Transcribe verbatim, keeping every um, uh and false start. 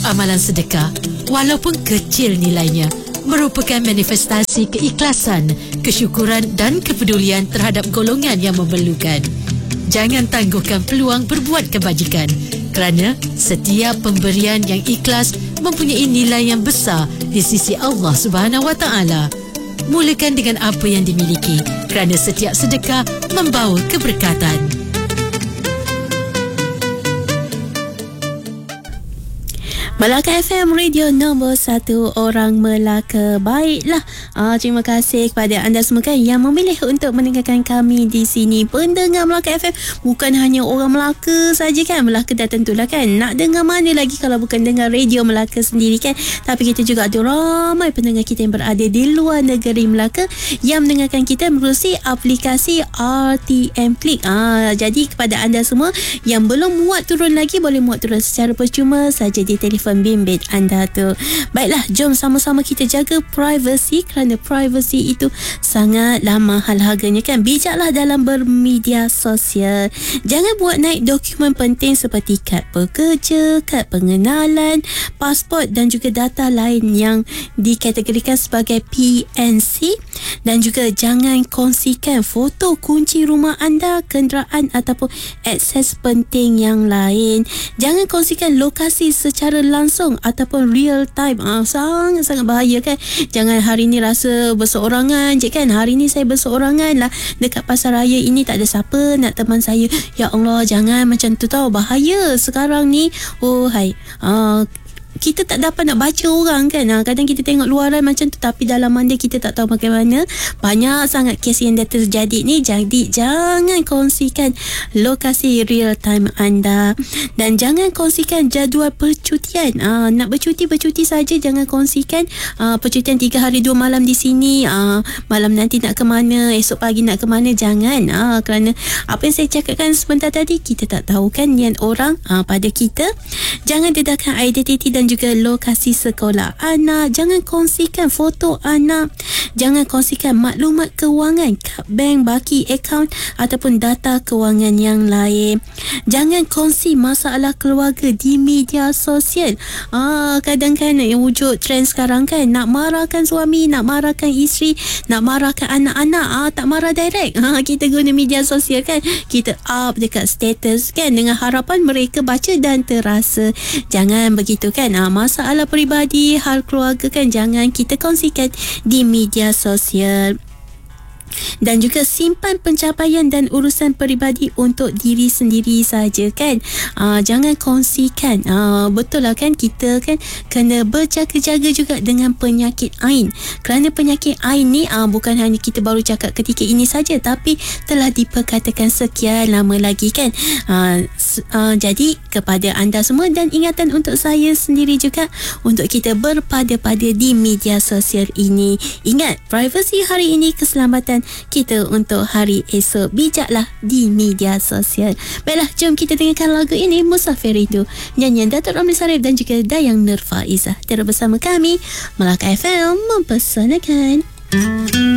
amalan sedekah, walaupun kecil nilainya, merupakan manifestasi keikhlasan, kesyukuran dan kepedulian terhadap golongan yang memerlukan. Jangan tangguhkan peluang berbuat kebajikan, kerana setiap pemberian yang ikhlas mempunyai nilai yang besar di sisi Allah Subhanahu Wa Taala. Mulakan dengan apa yang dimiliki, kerana setiap sedekah membawa keberkatan. Melaka F M, radio nombor satu orang Melaka. Baiklah, uh, terima kasih kepada anda semua kan yang memilih untuk mendengarkan kami di sini. Pendengar Melaka F M bukan hanya orang Melaka saja kan. Melaka dah tentulah kan. Nak dengar mana lagi kalau bukan dengar radio Melaka sendiri kan. Tapi kita juga ada ramai pendengar kita yang berada di luar negeri Melaka yang mendengarkan kita melalui aplikasi R T M Click. uh, Jadi kepada anda semua yang belum muat turun lagi, boleh muat turun secara percuma saja di telefon bimbit anda tu. Baiklah, jom sama-sama kita jaga privacy, kerana privacy itu sangatlah mahal harganya kan. Bijaklah dalam bermedia sosial. Jangan buat naik dokumen penting seperti kad pekerja, kad pengenalan, pasport dan juga data lain yang dikategorikan sebagai P N C. Dan juga jangan kongsikan foto kunci rumah anda, kenderaan ataupun akses penting yang lain. Jangan kongsikan lokasi secara langsung ataupun real time. Ah, sangat-sangat bahaya kan. Jangan hari ni rasa berseorangan je kan. Hari ni saya berseorangan lah dekat pasar raya ini, tak ada siapa nak teman saya. Ya Allah, jangan macam tu tau. Bahaya sekarang ni. Oh hai. Ah, kita tak dapat nak baca orang kan. Ha, kadang kita tengok luaran macam tu, tapi dalam dia kita tak tahu bagaimana. Banyak sangat kes yang dah terjadi ni. Jadi jangan kongsikan lokasi real time anda. Dan jangan kongsikan jadual percutian. Ha, nak bercuti, bercuti saja. Jangan kongsikan ha, percutian tiga hari dua malam di sini. Ha, malam nanti nak ke mana, esok pagi nak ke mana. Jangan. Ha, kerana apa yang saya cakapkan sebentar tadi, kita tak tahu kan niat orang ha, pada kita. Jangan dedahkan identiti dan juga lokasi sekolah anak. Jangan kongsikan foto anak. Jangan kongsikan maklumat kewangan, kad bank, baki akaun ataupun data kewangan yang lain. Jangan kongsi masalah keluarga di media sosial. Ah, kadang kan yang wujud trend sekarang kan, nak marahkan suami, nak marahkan isteri, nak marahkan anak-anak. Ah, tak marah direct. Ah, kita guna media sosial kan. Kita up dekat status kan, dengan harapan mereka baca dan terasa. Jangan begitu kan. Ha, masalah peribadi, hal keluarga kan, jangan kita kongsikan di media sosial. Dan juga simpan pencapaian dan urusan peribadi untuk diri sendiri saja kan. Aa, jangan kongsikan. Aa, betul lah kan, kita kan kena berjaga-jaga juga dengan penyakit ain. Kerana penyakit ain ni aa, bukan hanya kita baru cakap ketika ini saja, tapi telah diperkatakan sekian lama lagi kan. Aa, aa, jadi kepada anda semua dan ingatan untuk saya sendiri juga, untuk kita berpada-pada di media sosial ini. Ingat, privasi hari ini, keselamatan kita untuk hari esok. Bijaklah di media sosial. Baiklah, jom kita dengarkan lagu ini, Musafir Rindu, nyanyian Datuk Ramli Sarip dan juga Dayang Nur Faizah. Terus bersama kami, Melaka F M mempersanakan.